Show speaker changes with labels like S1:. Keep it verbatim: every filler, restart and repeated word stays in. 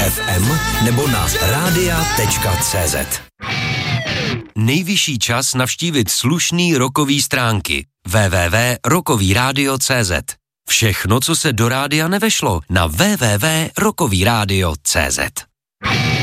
S1: ef em nebo na rádia tečka cé zet.
S2: Nejvyšší čas navštívit slušný rockový stránky w w w tečka rockový rádio tečka cé zet. Všechno, co se do rádia nevešlo, na w w w tečka rockový rádio tečka cé zet.